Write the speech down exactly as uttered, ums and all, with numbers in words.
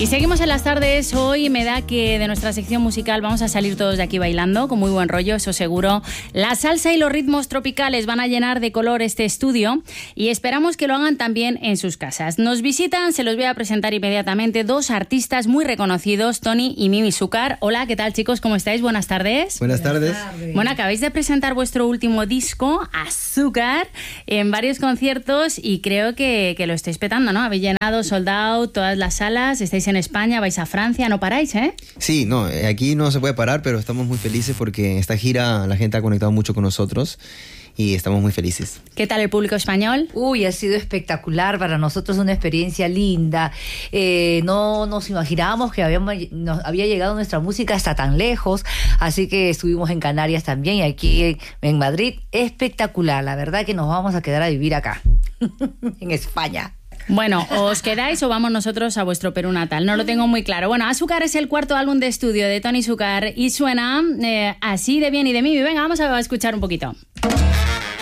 Y seguimos en las tardes. Hoy me da que de nuestra sección musical vamos a salir todos de aquí bailando, con muy buen rollo, eso seguro. La salsa y los ritmos tropicales van a llenar de color este estudio y esperamos que lo hagan también en sus casas. Nos visitan, se los voy a presentar inmediatamente, dos artistas muy reconocidos, Tony y Mimi Zúcar. Hola, ¿qué tal, chicos? ¿Cómo estáis? Buenas tardes. Buenas tardes. Bueno, acabáis de presentar vuestro último disco, Azúcar, en varios conciertos y creo que, que lo estáis petando, ¿no? Habéis llenado, sold out, todas las salas, estáis en España, vais a Francia, no paráis, ¿eh? Sí, no, aquí no se puede parar, pero estamos muy felices porque esta gira la gente ha conectado mucho con nosotros y estamos muy felices. ¿Qué tal el público español? Uy, ha sido espectacular, para nosotros una experiencia linda. Eh, no nos imaginábamos que habíamos, nos había llegado nuestra música hasta tan lejos, así que estuvimos en Canarias también y aquí en Madrid. Espectacular, la verdad que nos vamos a quedar a vivir acá, en España. Bueno, ¿os quedáis o vamos nosotros a vuestro Perú natal? No lo tengo muy claro. Bueno, Azúcar es el cuarto álbum de estudio de Tony Zúcar y suena eh, así de bien y de mí. Venga, vamos a escuchar un poquito.